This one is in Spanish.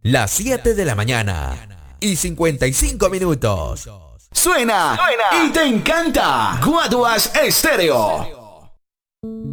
Las 7 de la mañana y 55 minutos. Suena y te encanta. Guaduas Estéreo.